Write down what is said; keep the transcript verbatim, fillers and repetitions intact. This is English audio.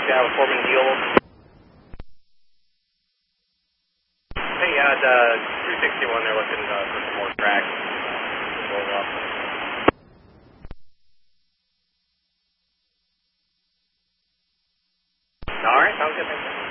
Yeah, reporting deal. Hey, uh, the three sixty-one, they're looking uh, for some more tracks. All right, sounds good. Thanks.